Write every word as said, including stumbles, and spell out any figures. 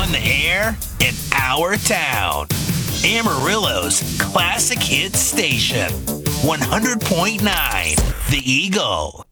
on the air in our town. Amarillo's classic hit station, one hundred point nine The Eagle.